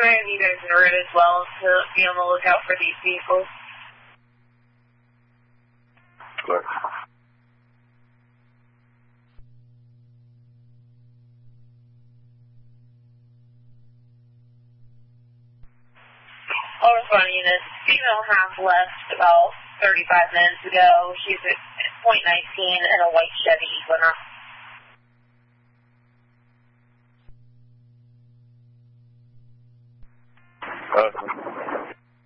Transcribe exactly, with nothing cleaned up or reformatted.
Can I have you guys in route as well to be on the lookout for these vehicles? Good. All responding units, female half left about thirty-five minutes ago. She's at point nineteen in a white Chevy Equinox. Uh,